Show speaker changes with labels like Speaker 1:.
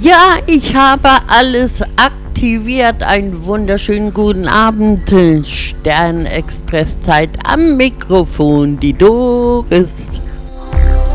Speaker 1: Ja, ich habe alles aktiviert. Einen wunderschönen guten Abend. Sternexpresszeit am Mikrofon, die Doris.